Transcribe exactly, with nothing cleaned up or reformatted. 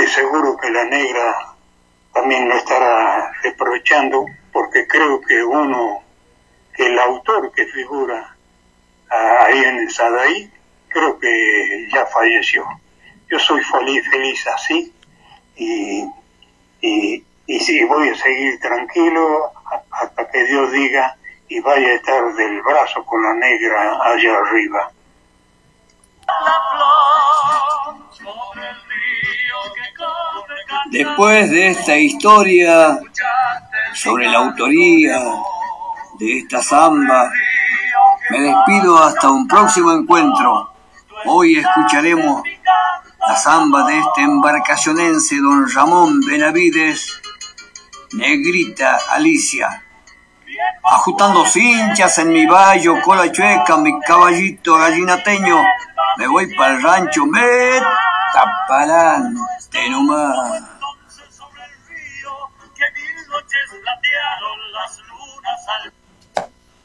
estoy seguro que la negra también lo estará reprochando, porque creo que uno, que el autor que figura ahí en el Sadaí, creo que ya falleció. Yo soy feliz, feliz así, y, y, y sí, voy a seguir tranquilo hasta que Dios diga y vaya a estar del brazo con la negra allá arriba. Después de esta historia sobre la autoría de esta samba, me despido hasta un próximo encuentro. Hoy escucharemos la samba de este embarcacionense don Ramón Benavides, Negrita Alicia. Ajustando cinchas en mi vallo, cola chueca, mi caballito gallinateño, me voy para el rancho, me tapalante nomás. Sobre el río, que mil noches platearon las lunas al